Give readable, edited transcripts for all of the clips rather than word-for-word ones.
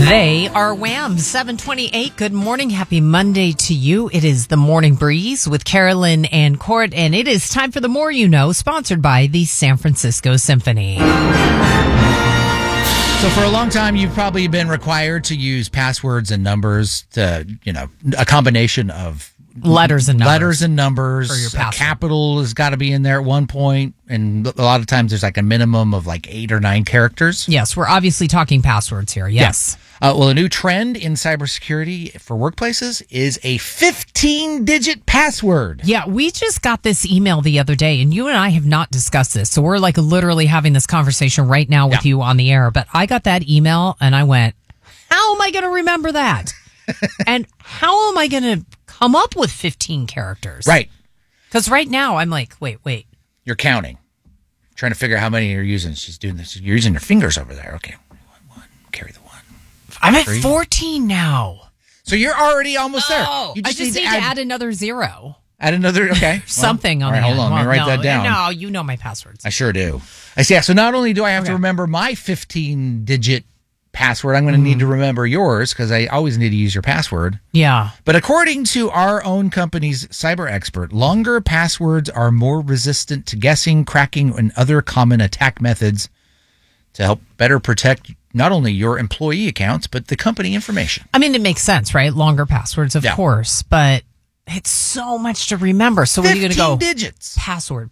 They are Wham! 728. Good morning. Happy Monday to you. It is the Morning Breeze with Carolyn and Court, and it is time for The More You Know, sponsored by the San Francisco Symphony. So for a long time, you've probably been required to use passwords and numbers to, a combination of letters and numbers. For your password. Capital has got to be in there at one point, and a lot of times there's like a minimum of like 8 or 9 characters. Yes, we're obviously talking passwords here. Yes. Yeah. Well, a new trend in cybersecurity for workplaces is a 15-digit password. Yeah, we just got this email the other day, and you and I have not discussed this. So we're like literally having this conversation right now with you on the air. But I got that email, and I went, how am I going to remember that? And how am I going to come up with 15 characters? Right. Because right now, I'm like, wait. You're counting. Trying to figure out how many you're using. She's doing this. You're using your fingers over there. Okay. One. Carry the 1. I'm at 14 now. So you're already almost there. You just need to add another 0. Add another, okay. Something on the end. Hold on, let me write that down. No, you know my passwords. I sure do. I see. So not only do I have to remember my 15-digit password, I'm going to need to remember yours because I always need to use your password. Yeah. But according to our own company's cyber expert, longer passwords are more resistant to guessing, cracking, and other common attack methods to help better protect not only your employee accounts, but the company information. I mean, it makes sense, right? Longer passwords, of course, but it's so much to remember. So what are you going to go? 15 digits. Password.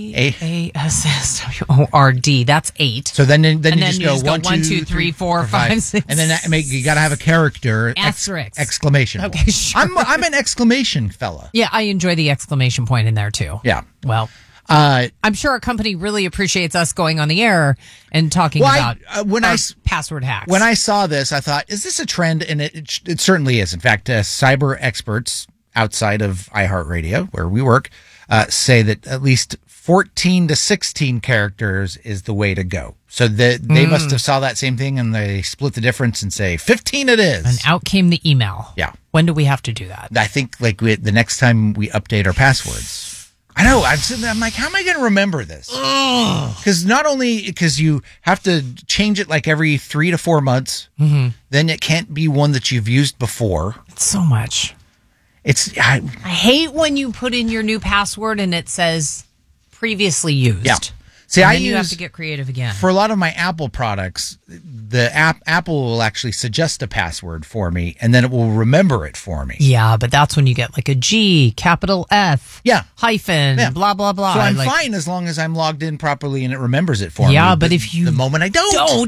PASSWORD. That's 8. So then you just go 1, 2, 3, 4, 5, 6. And then you got to have a character. Asterisk. Exclamation. Okay, sure. I'm an exclamation fella. Yeah, I enjoy the exclamation point in there too. Yeah. Well, I'm sure our company really appreciates us going on the air and talking about password hacks. When I saw this, I thought, is this a trend? And it certainly is. In fact, cyber experts outside of iHeartRadio, where we work, say that at least 14 to 16 characters is the way to go. So they must have saw that same thing, and they split the difference and say 15 it is. And out came the email. Yeah. When do we have to do that? I think the next time we update our passwords. I know. I'm like, how am I going to remember this? Because not only because you have to change it like every 3 to 4 months, then it can't be one that you've used before. It's so much. I hate when you put in your new password and it says previously used. Yeah. See, you have to get creative again. For a lot of my Apple products, the Apple will actually suggest a password for me, and then it will remember it for me. Yeah, but that's when you get like a G, capital F, hyphen, blah, blah, blah. So I'm fine as long as I'm logged in properly and it remembers it for me. Yeah, but if you the moment I don't,